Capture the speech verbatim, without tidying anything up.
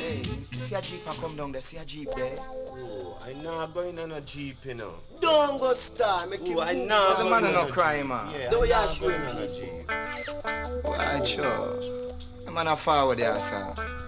Hey, see a jeep a come down there, see a jeep there. Oh, I not going on a jeep, you know. Don't go star, make him Oh, I move. not The going man on no a cry, jeep. man. Yeah, The way I you not show going him on a jeep. jeep. Right, sure. The man a forward there, sir.